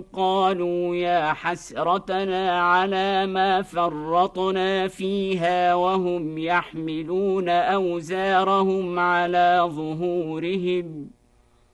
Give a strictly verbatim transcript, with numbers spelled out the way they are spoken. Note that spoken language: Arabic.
قالوا يا حسرتنا على ما فرطنا فيها وهم يحملون أوزارهم على ظهورهم